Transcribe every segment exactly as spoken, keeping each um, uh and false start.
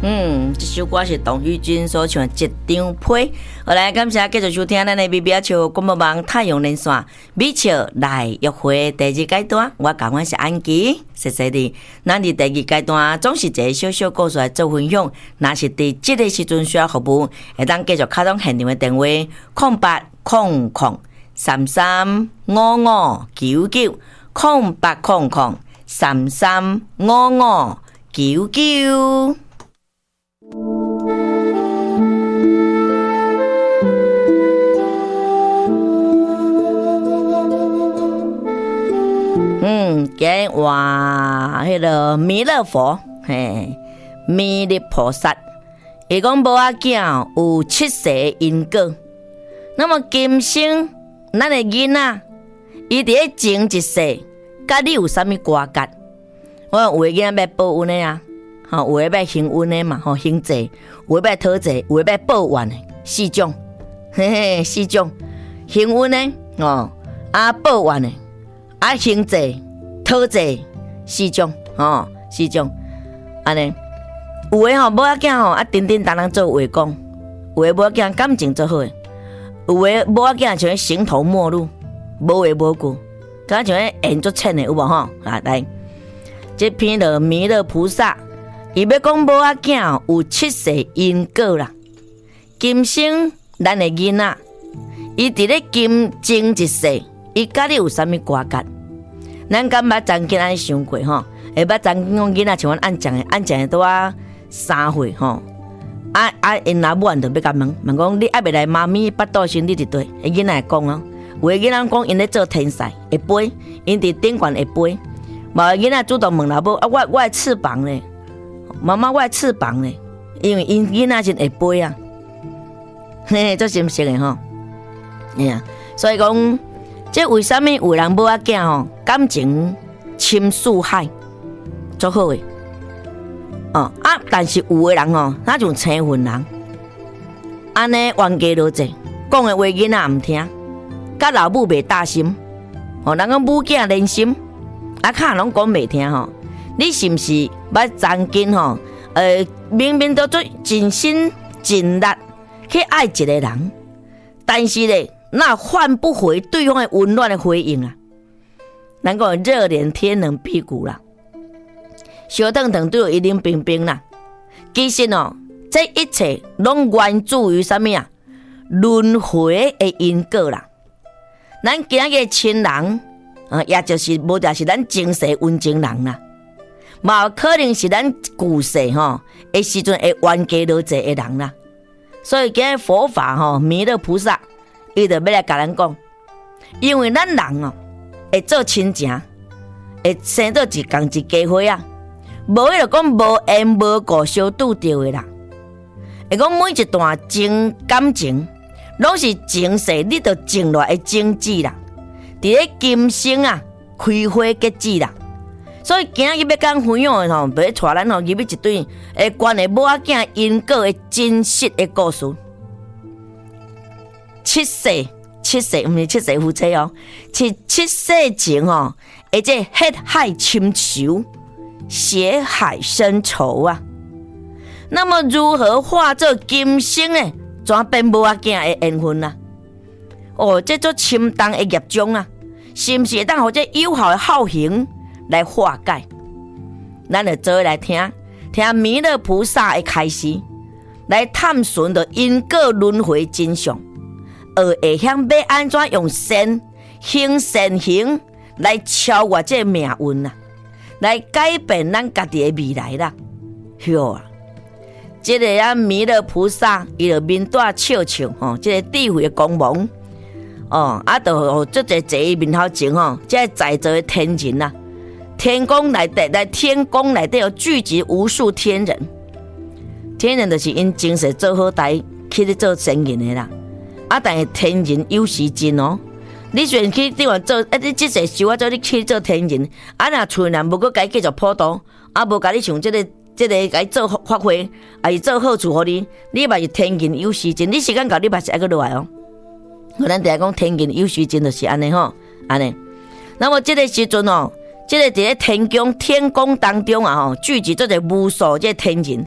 嗯，这首歌是董玉君所唱的《一张被》。好来，感谢继续收听咱的 B B 笑广播网太阳连线美笑来约会第二阶段。我讲我是安琪，谢谢你。咱伫第二阶段总是一个小小故事来做分享。若是伫这个时阵需要服务，会当继续开通现场的电话空八空空三三五五九九空八空空三三五五九九。嗯，今话迄个弥勒佛，嘿，弥勒菩萨，伊讲无仔囝有七世因果。那么今生咱的囡仔，伊伫咧前一世，甲你有啥物瓜葛？我有的囡仔要报恩的啊，吼，有的要行恩的嘛，吼，行济，有的要讨济，有的要报怨的，四种，嘿嘿，四种，行恩的，哦，啊报怨的。啊，行济、讨济四种，吼，四种，安尼有诶吼，某仔囝吼啊，叮叮当当做话讲；有诶某仔囝感情做好诶；有诶某仔囝像形同陌路，无话无句，敢像迄演足浅诶，有无吼？啊，来，这篇了弥勒菩萨，伊要讲某仔囝有七世因果啦。今生咱诶囡仔，伊伫咧今前一世。伊甲你有啥物瓜葛？咱敢捌曾经安尼想过吼？会捌曾经讲囡仔像阮按讲诶，按讲诶拄啊三岁吼，啊啊因阿母就要甲问问讲你爱袂来妈咪腹肚时你伫对？伊囡仔会讲哦，有诶囡仔讲因咧做天使会飞，因伫顶悬会飞。某个囡仔主动问老母啊，我我诶翅膀咧，妈妈我诶翅膀咧，因为因囡仔是会飞啊，嘿嘿，做心实诶吼，哎呀，所以讲。这为什么有人某仔囝吼感情深似海，足好诶？哦啊，但是有诶人吼，那种青云人，安尼冤家路济，讲诶话囡仔毋听，甲老母袂搭心，哦，人讲母囝连心，啊，卡拢讲袂听吼。你是毋是捌曾经吼？呃，明明都做尽心尽力去爱一个人，但是咧。那换不回对方的温暖的回应啊！咱讲热脸贴冷屁股啦，小腾腾对有一冷冰冰啦。其实哦，这一切拢源自于什么啊？轮回的因果啦。咱今日亲人啊，也就是无定是咱前世温情人啦，嘛可能是咱旧世吼的时阵会冤家路济的人啦。所以今日佛法吼，弥勒菩萨。伊就要来甲咱讲，因为咱人哦，会做亲情，会生做一共一家伙啊，无迄个讲无缘无故相拄着的啦。会讲每一段情感情，拢是前世你着种落的种子啦，伫咧今生啊开花结籽啦。所以今日要讲分享的吼，要带咱吼入去一对诶关于某仔囝因果的真实的故事。七世，七世毋是七世夫妻哦，是七世前哦，而且血海深仇，血海深仇啊。那么如何化作今生呢？转变某仔囝的缘分啊？哦，这做深重的业障啊，是毋是会当互这有效的孝行来化解？咱就做来听，听弥勒菩萨的开示，来探寻着因果轮回真相。而会晓要安怎用善行善行来超越这命运啊，来改变咱家己的未来啦。哟啊，这个啊弥勒菩萨伊就面带笑笑吼，这个智慧的光芒哦，啊，就做者坐伊面头前吼，这在座的天人啊，天宫内底来天宫内底有聚集无数天人，天人就是因前世做好代去咧做善人的啦。啊！但是天人有时尽哦，你虽然去地方做，啊！你即世修啊，做你去做天人，啊！若厝人无搁甲伊继续普渡，啊！无甲你像即、這个、即、這个甲伊做发挥，啊！伊做好处互你，你嘛是天人有时尽，你时间到你嘛是爱搁落来哦。咱定讲天人有时尽就是安尼吼，安尼。那么即个时阵哦，即、這個伫咧天宫天宫当中啊吼，聚集做者无数即天人，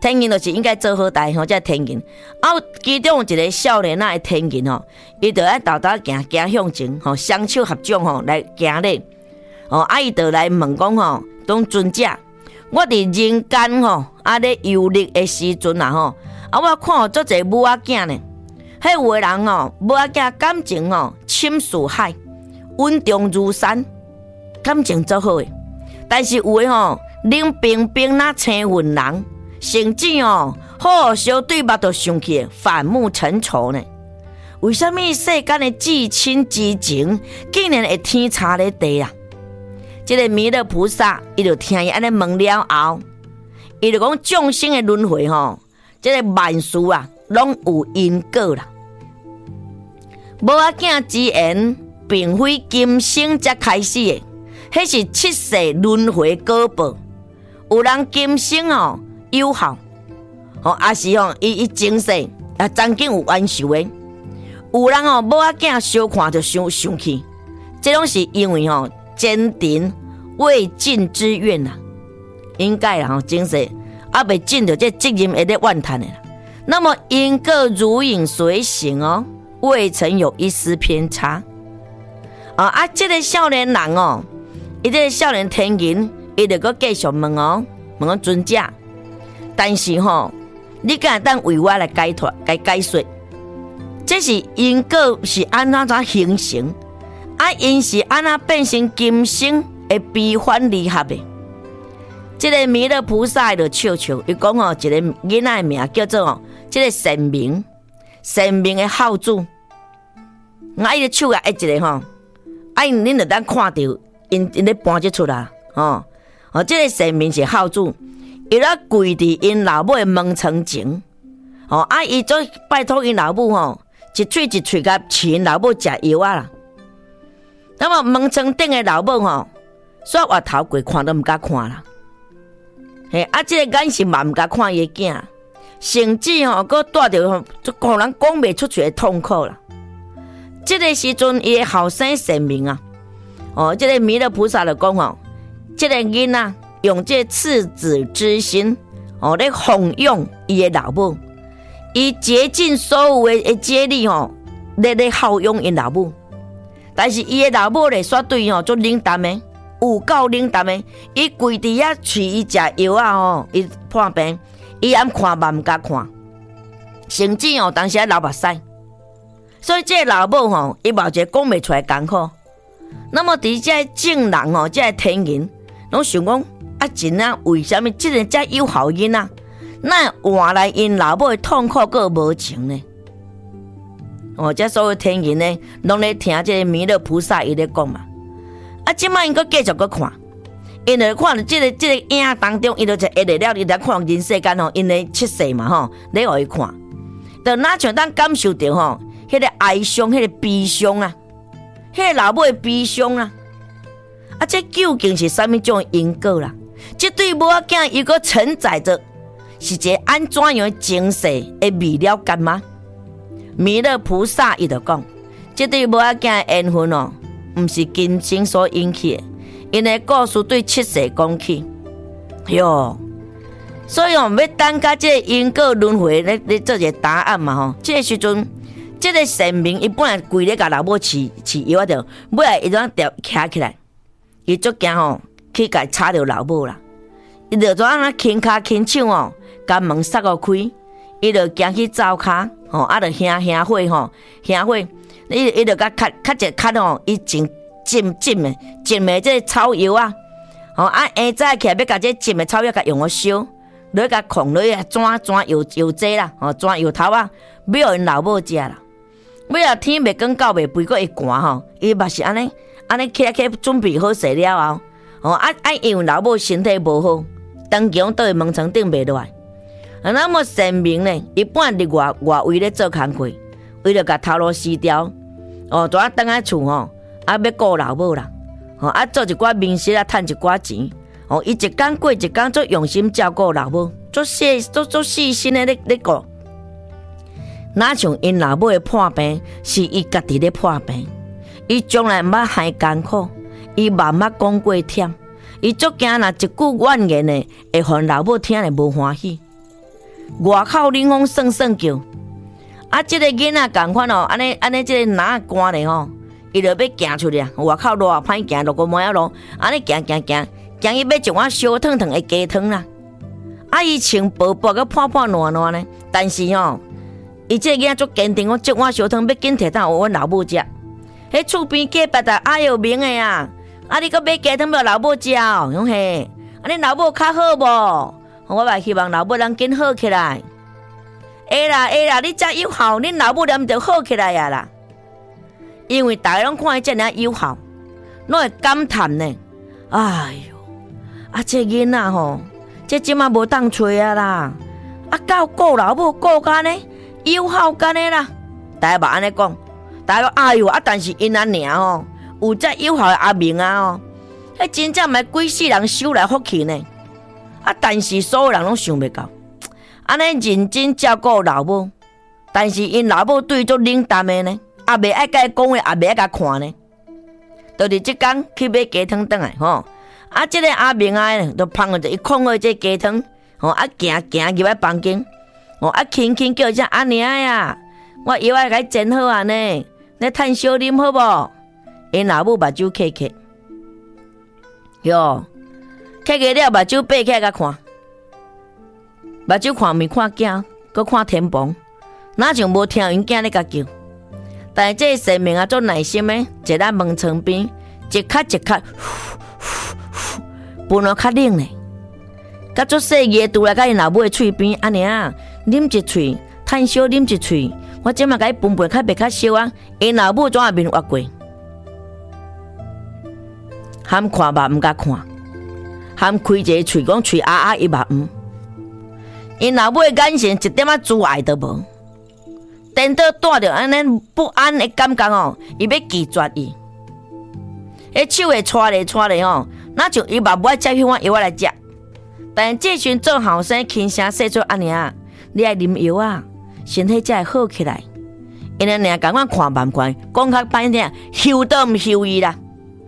天银就是应该做好代吼，这天银。啊，其中有一个少年仔的天银吼，伊就爱豆豆行行向前吼，双手合掌吼来行咧。哦，啊伊就来问讲吼，讲尊者，我伫人间吼，啊咧游历的时阵啊吼，啊我看有足侪母仔囝呢。迄有的人吼，母仔囝感情吼深似海，稳重如山，感情足好诶。但是有的吼，冷冰冰那青云人。甚至哦，好好相对目都想起反目成仇呢？为什么世间的至亲之情竟然会天差咧地啊？这个弥勒菩萨，伊就听伊安尼问了后，伊就讲众生的轮回吼，这个万事啊，拢有因果啦。无仔囝之言，并非今生才开始的，迄是七世轮回果报。有人今生哦。有效，吼，也是吼，伊伊前世也曾经有冤仇的。有人吼，某仔囝小看就生生气，这种是因为吼坚定未尽之愿啦。应该啦吼，前世还未尽到这责任会咧怨叹的啦。那么因果如影随形哦，未曾有一丝偏差。啊啊，这个少年人哦，伊这个少年天银，伊就搁继续问哦，问讲尊者。但是吼，你敢当为我来解脱、来解说，这是因果是安怎怎形成？啊，因是安怎变成今生的悲欢离合的？这个弥勒菩萨就笑笑，伊讲吼，一个囡仔的名叫做吼，这个神明，神明的号主。啊，伊个手啊，一个吼，啊，恁就当看到因因咧搬这出来，吼，哦，这个神明是号主。伊咧跪伫因老母的门床前，吼啊！伊做拜托因老母吼，一喙一喙甲饲因老母食药啊啦。那么门床顶的老母吼，煞回头过看都毋敢看啦。嘿，啊，这个眼神嘛毋敢看伊的囝，甚至吼，佮带着吼，就互人讲袂出去的痛苦啦。这个时阵，伊的后生神明啊，哦，这个弥勒菩萨就讲吼，这个囡仔。用这赤子之心，哦，来奉养伊的老母，伊竭尽所有的精力吼，来来孝养因老母。但是伊的老母咧，煞对吼做冷淡的，有够冷淡的。伊跪伫遐饲伊食药啊吼，伊破病，伊暗看嘛毋敢看，甚至吼当时还流目屎。所以这个老母吼，伊嘛一个讲袂出来艰苦。那么伫这正人吼，这天人，拢想讲。啊，真啊！为什么这个遮有效因啊？那换来因老母的痛苦个无情呢？哦，这所有天人呢，拢咧听这个弥勒菩萨伊咧讲嘛。啊，即摆因阁继续阁看，因就看到这个这个影当中，伊就就下来了，伊来看人世间吼，因咧七世嘛吼，咧互伊看，就哪像当感受到吼，迄个哀伤，迄个悲伤啊，迄个老母的悲伤啊。啊，这究竟是啥物种因果啦？这对母仔囝又阁承载着是一个安怎样的前世的未了干吗？弥勒菩萨伊就讲，这对母仔囝的缘分哦，毋是今生所引起的，因为故事对七世讲起，哟，所以哦，要等甲这个因果轮回咧咧做一个答案嘛吼。这个时阵，这个神明伊本来跪咧甲老母饲饲药啊，着尾来伊怎调徛起来，伊足惊吼。去甲插着老母啦，伊就怎啊轻骹轻手哦，甲门塞互开，伊就行去灶骹，吼，啊，就兄兄火吼，兄火，伊伊就甲卡卡一卡吼，伊浸浸浸的浸的这草药啊，吼啊，下早起来要甲这浸的草药甲用个烧，落甲控落啊，转转药药剂啦，吼，转药头啊，要互因老母食啦。尾啊天袂光到袂肥，佫会寒吼，伊嘛是安尼安尼起来起准备好势了后。哦，啊啊！因为老母身体无好，当强倒去门床顶袂落来。啊，那么神明呢？伊本伫外外围咧做工课，为了甲头路撕掉，哦，拄啊倒来厝吼，啊要顾老母啦，哦啊做一寡面食啊，趁一寡钱，哦，伊一工过一工，做用心照顾老母，做细做做细心的咧咧顾。哪像因老母的破病，是伊家己咧破病，伊从来毋捌害艰苦。伊慢慢讲过忝，伊足惊若一句怨言呢，会互老母听了无欢喜。 外口冷风爽爽叫。啊，即、这个囡仔共款哦，安尼安尼，即个哪寒咧吼，伊就要行出去啊。外口热歹行，落个毛仔路，安尼行行行，行伊要一碗烧烫烫的鸡汤啦。啊，伊穿薄薄个破破烂烂呢，但是吼、哦，伊即个囡仔足坚定，我即碗烧汤要紧摕当互阮老母食。迄厝边隔壁的哎哟明的啊，啊你搁买鸡汤要老母食哦，讲嘿，啊你老母较好无？我嘛希望老母能紧好起来。会啦会啦，你遮友好，恁老母念就好起来啊啦。因为大家拢看伊遮尔友好，拢会感叹呢。哎哟，啊这囡仔吼，这即马无当找啊啦。啊到顾老母顾干呢，友好干呢啦。大家嘛安尼讲，大家讲哎哟啊，但是因阿娘哦，有遮友好的阿明啊哦，迄真正毋是几世人修来福气呢。啊，但是所有人拢想袂到。安尼认真照顾老母，但是因老母对足冷淡的呢，也袂爱甲伊讲话，也袂爱甲看呢。就是即天去买鸡汤转来吼，啊，即、这个阿明啊，就捧着伊控好这鸡汤，吼，啊行行入来房间，吼，啊轻轻叫一声阿娘呀，我药啊甲伊煎好啊呢，你趁烧啉好无？因老母目睭揢揢，哟，揢揢了目睭爬起来甲看。目睭看面看囝，搁看天棚，哪像无听因囝咧甲叫？但是这个生命啊，足耐心的，坐在门床边，一刻一刻，分了较冷咧。甲足细个拄来甲因老母的喙边，安尼啊，啉一喙，趁烧啉一喙，我即马甲伊分分较袂较烧啊。因老母怎啊面挖过？含看目毋甲看，含开一个喙讲喙啊啊伊嘛毋。因老母的眼神一点仔阻碍都无，颠倒带着安尼不安的感觉哦，伊要拒绝伊。迄手会搓咧搓咧吼，哪像伊嘛无爱食迄碗药来食。但是这时做后生轻声说出安尼啊，你爱啉药啊，身体才会好起来。因安尼共我看慢看，讲较歹听，休都毋休伊啦。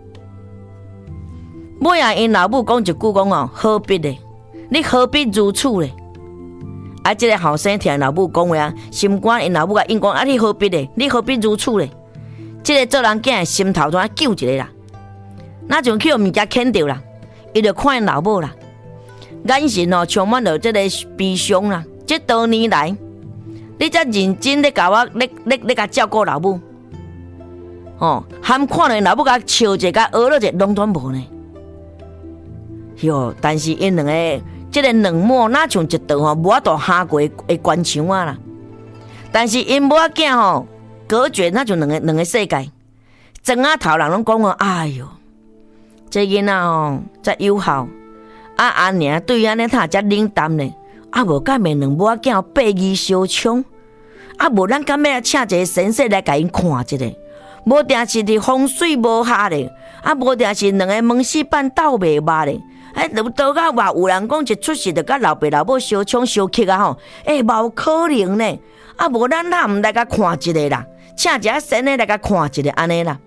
尾啊，因老母讲一句讲哦，何必咧？你何必如此咧？啊！即、这个后生听老母讲话啊，心肝因老母甲因讲啊，你何必咧？你何必如此咧？即、这个做人囝心头怎啊揪一个啦？哪像去互物件牵着啦？伊就看因老母啦，眼神哦充满着即个悲伤啦。这多年来，你才认真咧甲我咧咧咧甲照顾老母，哦，含看到因老母甲笑者甲学了者，拢全无呢。哟，但是因两个。这个冷漠哪像一道吼无法度下过的关墙啊啦！但是因母仔囝吼隔绝那像两个两个世界，庄仔头人拢讲我，哎哟，这囡仔吼才友好，啊阿娘对安尼他才冷淡呢，啊无敢袂两母仔囝背义相冲，啊无咱敢要请一个先生来甲因看一下，无定是伫风水无下咧，啊无定是两个门死半斗袂捌咧。哎，都到到话有人讲一出世就甲老爸老母相冲相克啊吼，哎，无可能呢。啊，无咱哪毋来甲看一个啦，请一个神的来甲看一个安尼啦。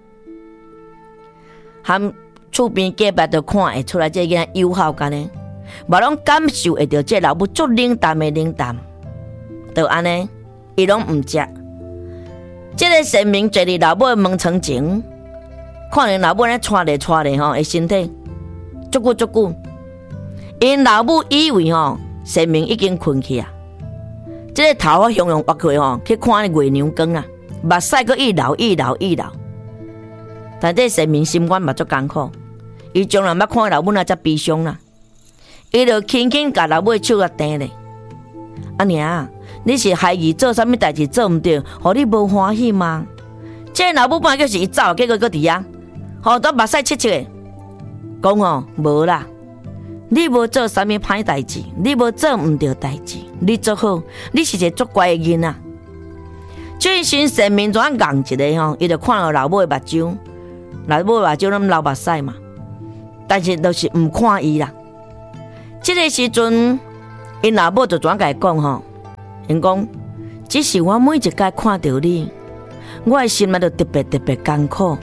含厝边隔壁就看会出来，这个友好干呢，无拢感受会到这老母足冷淡的冷淡，就安尼，伊拢毋食。这个神明坐伫老母的门床前，看见老母咧拖咧拖咧吼，的身体。足久足久，因老母以为吼，神明已经困去啊。这个头啊，向向挖开吼，去看月亮光啊，目屎阁一流一流一流。但这神明心肝嘛足艰苦，伊从来捌看老母那遮悲伤啦。伊就轻轻甲老母的手啊弹咧。阿娘，你是孩儿做啥物代志做毋对，互你无欢喜吗？这老母半叫是伊走，结果搁伫遐，吼都目屎切切的。讲哦，无啦，你无做啥物歹代志，你无做毋对代志，你做好，你是一个足乖的囡仔。这时神明怎硬一个吼，伊就看到老母的目睭，老母目睭拢流目屎嘛，但是就是毋看伊啦。这个时阵，因老母就怎甲伊讲吼，因讲，只是我每一届看到你，我的心内就特别特别艰苦。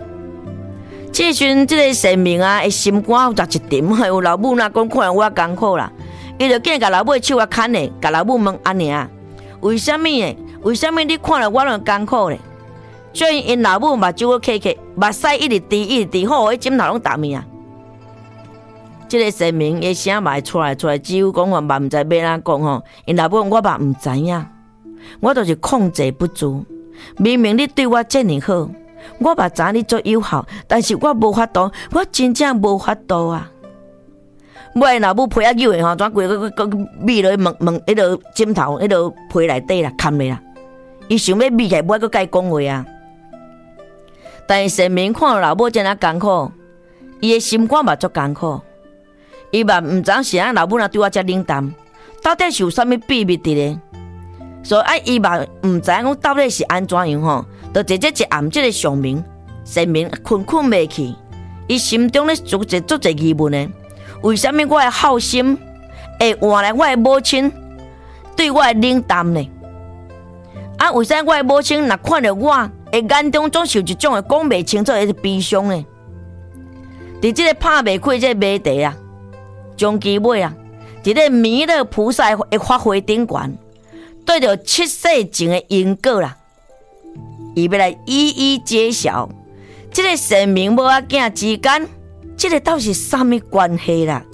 这阵，这个神明啊，的心肝有一点，还有老母那讲看我艰苦啦。 伊就见甲老母手啊牵咧，甲老母问安尼啊，为什么呢？为什么你看了我那么艰苦咧？所以因老母目睭个刻刻，目屎一直滴一直滴，好，迄枕头拢打面啊。即、这个神明伊声嘛会出来出来，只有讲我嘛毋知要哪讲吼。因老母讲我嘛毋知影，我就是控制不住。明明你对我这么好，我嘛知你做友好，但是我无法度，我真正无法度啊！我老母皮啊扭的吼，怎规个个咪落问问迄个枕头，迄个皮内底啦，砍咧啦。伊想要咪起来，我搁甲伊讲话啊。但是神明看到老母这样艰苦，伊的心肝嘛足艰苦。伊嘛毋知是安老母若对我遮冷淡，到底是有啥物秘密伫咧？所以啊，伊嘛毋知影讲到底是安怎样吼，就直接一暗即个上明，神明困困袂去，伊心中咧足一足一疑问呢。为什么我的好心会换来我的母亲对我的冷淡呢？啊，为啥我的母亲若看到我的眼中总是有一种的讲袂清楚的悲伤呢？伫即个拍袂开即个谜题啊，终其尾啊，伫个弥勒菩萨的法会顶悬，对着七世前的因果啦，伊要来一一揭晓，即、这个神明母仔囝之间。这个到底是什么关系啦？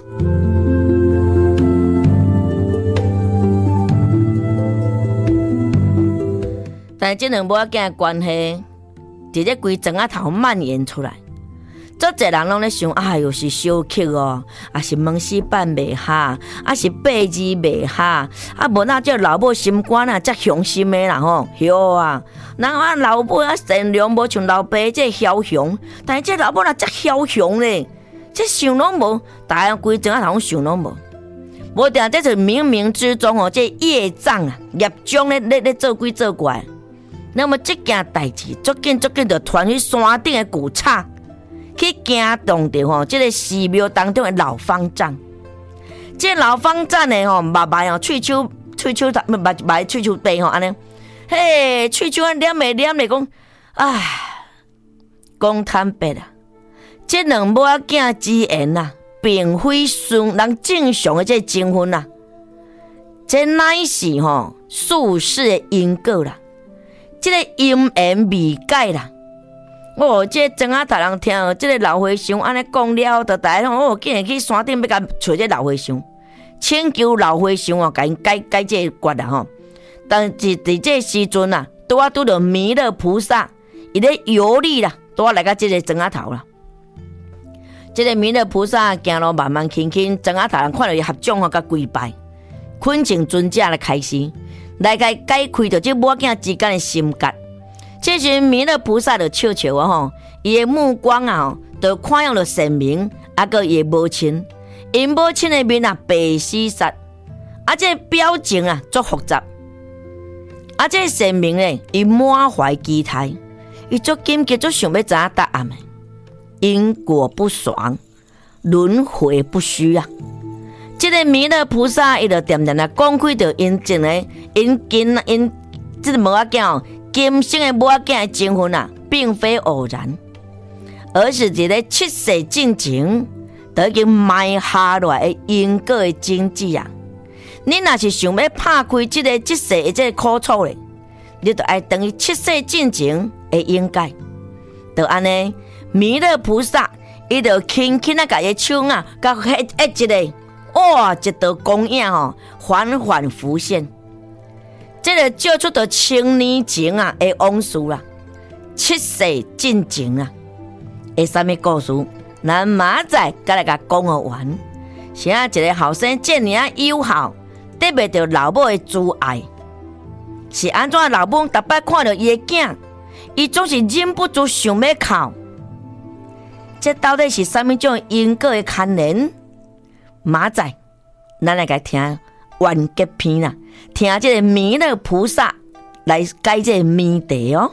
但是这两母仔囝的关系，伫咧规庄仔头蔓延出来。足侪人拢咧想，哎哟是小气哦，啊是门市办袂好，啊是八字袂好，啊无那这老母心肝啊，遮雄心的啦吼，哟啊！人啊老母啊善良，无像老爸这枭雄，但是这老母若遮枭雄咧，这想拢无，大家规庄仔头想拢无。无定这是冥冥之中哦，这业障啊，业障咧咧咧做鬼做怪。那么这件代志，足紧足紧就传去山顶的古刹。去惊动着吼，即个寺庙当中的老方丈，即、这个老方丈呢吼，目眉哦，喙手喙手目目眉喙手白吼安尼，嘿，喙手啊念诶念咧讲，唉，讲坦白啦，即两母仔囝之言啊，并非顺人正常的这情分啦，这乃是吼宿世的因果啦，即、这个因缘未解啦。哦，这庄仔大人听哦，这个老和尚安尼讲了，就大家讲哦，竟然去山顶要甲找这老和尚，请求老和尚哦，甲因解解这个决啦吼。但是伫这时阵啊，拄啊拄着弥勒菩萨，伊咧游历啦，拄啊来到这个庄仔头啦。这个弥勒菩萨行路慢慢轻轻，庄仔大人看到伊合掌吼，甲跪拜，恳请尊者来开示，来甲解开着这母仔之间的心结。这时弥勒菩萨就笑笑啊吼，伊的目光啊，就看向了神明，啊个伊的母亲，因母亲的面啊白死煞，啊这表情啊足复杂，啊这神明咧，伊满怀期待，伊足紧急足想要知影答案的，因果不爽，轮回不虚啊。这个弥勒菩萨伊就点点啊讲开着因前的因今因这个母仔囝哦。今生的母仔囝的情分啊，并非偶然，而是一个七世进前都已经埋下来的因果的经济啊。你若是想要拍开这个这世的这个苦楚咧，你就要等于七世进前的应该。就安尼，弥勒菩萨伊就轻轻啊，甲伊手啊，甲迄迄一个哇，一道光影吼，缓缓浮现。这个照出到千年前啊的往事啦，七世进前啊，的什么故事？咱明仔再来甲讲个完。是啊，一个后生这么友好，得袂到老母的挚爱，是安怎？老母逐摆看到伊的囝，伊总是忍不住想要哭。这到底是什么种因果的牵连？明仔咱来甲听完结篇啦。听这个弥勒菩萨来解这个谜题哦。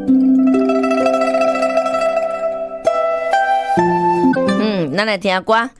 嗯，咱来听歌。